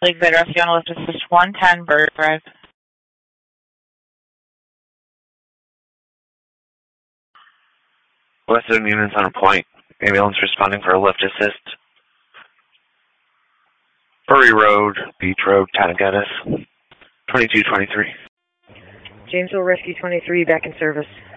Lakeside Rescue on lift assist 110 Bird Drive. Western Union Center Point. Ambulance responding for a lift assist. Furry Road, Beach Road, Tanagettis. 2223. Jamesville Rescue 23 back in service.